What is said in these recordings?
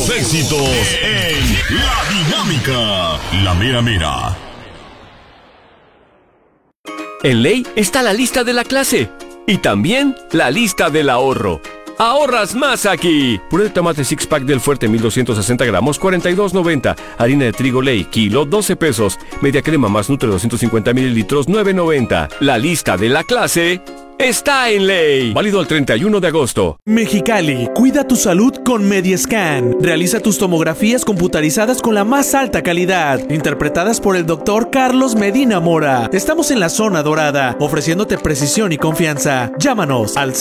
Tus éxitos en La Dinámica, la mera mera. En Ley está la lista de la clase y también la lista del ahorro. ¡Ahorras más aquí! Puré de tomate six pack del Fuerte 1260 gramos, 42.90. Harina de trigo Ley, kilo, 12 pesos. Media crema más Nutre 250 mililitros, 9.90. La lista de la clase está en Ley. Válido al 31 de agosto. Mexicali, cuida tu salud con Mediascan. Realiza tus tomografías computarizadas con la más alta calidad, interpretadas por el doctor Carlos Medina Mora. Estamos en la zona dorada, ofreciéndote precisión y confianza. Llámanos al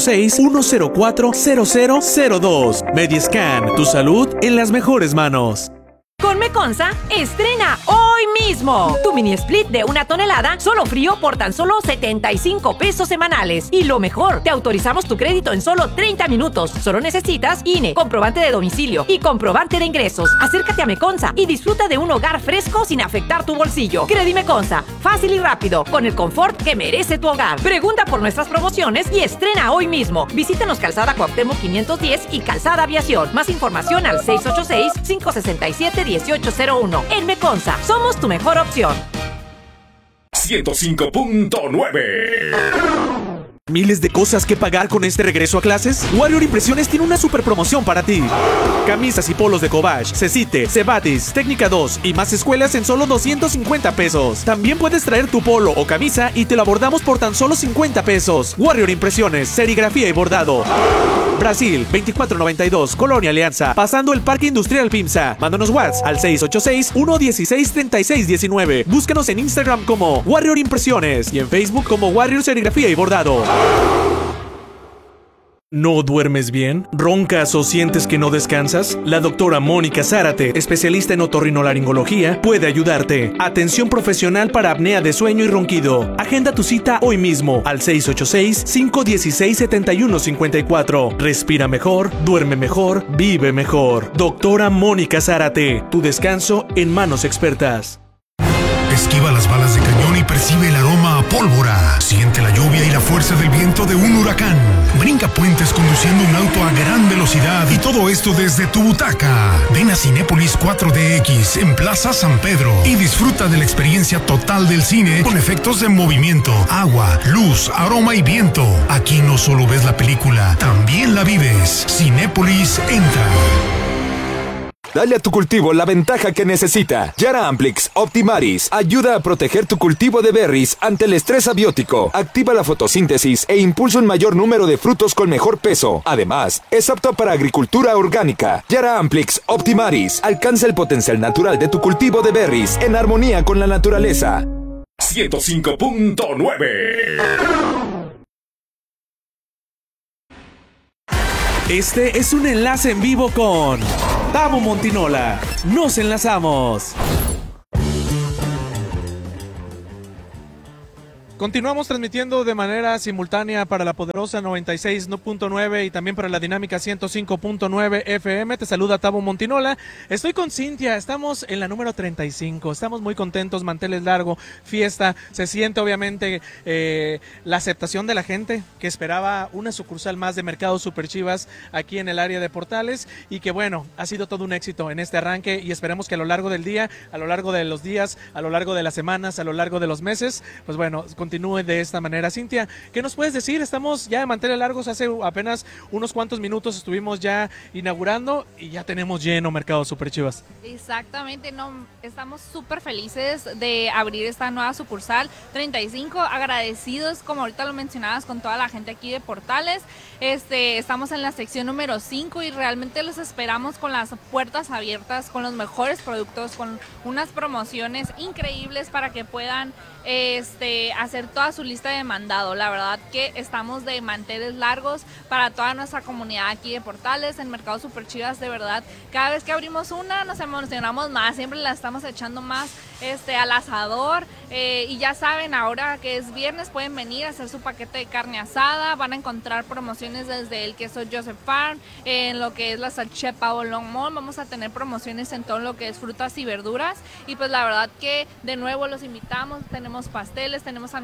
686-104-0002. Mediascan, tu salud en las mejores manos. Con Meconza, estrena hoy mismo tu mini split de 1 tonelada, solo frío por tan solo 75 pesos semanales. Y lo mejor, te autorizamos tu crédito en solo 30 minutos. Solo necesitas INE, comprobante de domicilio y comprobante de ingresos. Acércate a Meconza y disfruta de un hogar fresco sin afectar tu bolsillo. Credimeconza, fácil y rápido, con el confort que merece tu hogar. Pregunta por nuestras promociones y estrena hoy mismo. Visítanos Calzada Cuauhtémoc 510 y Calzada Aviación. Más información al 686-567-1801. En Meconza, somos tu mejor opción. 105.9. ¿Miles de cosas que pagar con este regreso a clases? Warrior Impresiones tiene una super promoción para ti. Camisas y polos de Cobach, Cecite, Cebatis, Técnica 2 y más escuelas en solo 250 pesos. También puedes traer tu polo o camisa y te lo bordamos por tan solo 50 pesos. Warrior Impresiones, serigrafía y bordado. Brasil, 2492, Colonia Alianza, pasando el Parque Industrial Pimsa. Mándanos WhatsApp al 686-116-3619. Búscanos en Instagram como Warrior Impresiones y en Facebook como Warrior Serigrafía y Bordado. ¿No duermes bien? ¿Roncas o sientes que no descansas? La doctora Mónica Zárate, especialista en otorrinolaringología, puede ayudarte. Atención profesional para apnea de sueño y ronquido. Agenda tu cita hoy mismo al 686-516-7154. Respira mejor, duerme mejor, vive mejor. Doctora Mónica Zárate, tu descanso en manos expertas. Esquiva las balas de cañón y percibe el aroma a pólvora. Siente la lluvia y la fuerza del viento de un huracán. Brinca puentes conduciendo un auto a gran velocidad y todo esto desde tu butaca. Ven a Cinépolis 4DX en Plaza San Pedro y disfruta de la experiencia total del cine con efectos de movimiento, agua, luz, aroma y viento. Aquí no solo ves la película, también la vives. Cinépolis entra. Dale a tu cultivo la ventaja que necesita. Yara Amplix Optimaris ayuda a proteger tu cultivo de berries ante el estrés abiótico. Activa la fotosíntesis e impulsa un mayor número de frutos con mejor peso. Además, es apto para agricultura orgánica. Yara Amplix Optimaris alcanza el potencial natural de tu cultivo de berries en armonía con la naturaleza. 105.9. Este es un enlace en vivo con Tabo Montinola. Nos enlazamos. Continuamos transmitiendo de manera simultánea para la poderosa 96.9 y también para la dinámica 105.9 FM. Te saluda Tabo Montinola. Estoy con Cintia, estamos en la número 35. Estamos muy contentos, manteles largo, fiesta. Se siente obviamente la aceptación de la gente que esperaba una sucursal más de Mercado Super Chivas aquí en el área de Portales y que bueno, ha sido todo un éxito en este arranque y esperemos que a lo largo del día, a lo largo de los días, a lo largo de las semanas, a lo largo de los meses, pues bueno, continúe de esta manera. Cintia, ¿qué nos puedes decir? Estamos ya de manteles largos, hace apenas unos cuantos minutos estuvimos ya inaugurando y ya tenemos lleno Mercado Super Chivas. Exactamente, no, estamos súper felices de abrir esta nueva sucursal 35, agradecidos, como ahorita lo mencionabas, con toda la gente aquí de Portales. Estamos en la sección número 5 y realmente los esperamos con las puertas abiertas, con los mejores productos, con unas promociones increíbles para que puedan hacer toda su lista de mandado. La verdad que estamos de manteles largos para toda nuestra comunidad aquí de Portales, en Mercado Super Chivas. De verdad, cada vez que abrimos una nos emocionamos más, siempre la estamos echando más al asador, y ya saben, ahora que es viernes pueden venir a hacer su paquete de carne asada. Van a encontrar promociones desde el queso Joseph Farm, en lo que es la salchicha pavo long mall. Vamos a tener promociones en todo lo que es frutas y verduras, y pues la verdad que de nuevo los invitamos. Tenemos pasteles, tenemos a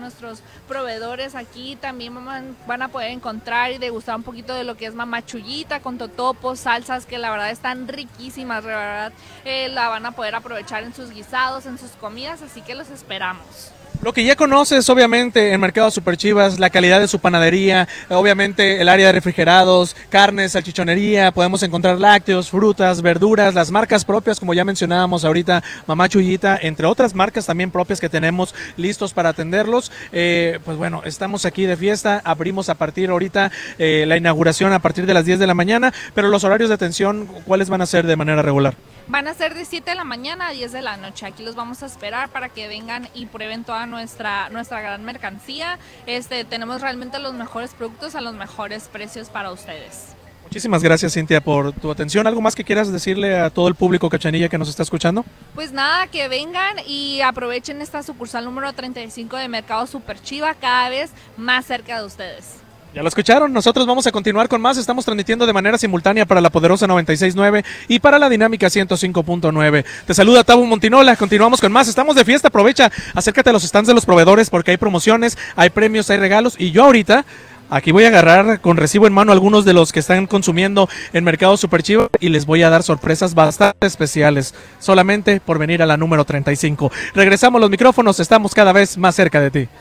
nuestros proveedores aquí. También van a poder encontrar y degustar un poquito de lo que es mamá Chuyita con totopos, salsas que la verdad están riquísimas, la verdad la van a poder aprovechar en sus guisados, en sus comidas, así que los esperamos. Lo que ya conoces, obviamente, en Mercado Super Chivas, la calidad de su panadería, obviamente el área de refrigerados, carnes, salchichonería, podemos encontrar lácteos, frutas, verduras, las marcas propias, como ya mencionábamos ahorita, Mamá Chuyita, entre otras marcas también propias que tenemos listos para atenderlos. Pues bueno, estamos aquí de fiesta, abrimos a partir ahorita la inauguración a partir de las 10 de la mañana, pero los horarios de atención, ¿cuáles van a ser de manera regular? Van a ser de 7 de la mañana a 10 de la noche. Aquí los vamos a esperar para que vengan y prueben toda nuestra gran mercancía. Tenemos realmente los mejores productos a los mejores precios para ustedes. Muchísimas gracias, Cintia, por tu atención. ¿Algo más que quieras decirle a todo el público cachanilla que nos está escuchando? Pues nada, que vengan y aprovechen esta sucursal número 35 de Mercado Super Chiva, cada vez más cerca de ustedes. Ya lo escucharon, nosotros vamos a continuar con más, estamos transmitiendo de manera simultánea para la Poderosa 96.9 y para la Dinámica 105.9. Te saluda Tabo Montinola, continuamos con más, estamos de fiesta, aprovecha, acércate a los stands de los proveedores porque hay promociones, hay premios, hay regalos y yo ahorita aquí voy a agarrar con recibo en mano algunos de los que están consumiendo en Mercado Super Chiva y les voy a dar sorpresas bastante especiales, solamente por venir a la número 35. Regresamos los micrófonos, estamos cada vez más cerca de ti.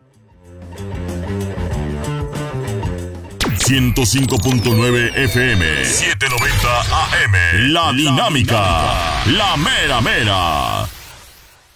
105.9 FM, 790 AM, La Dinámica, La Mera Mera.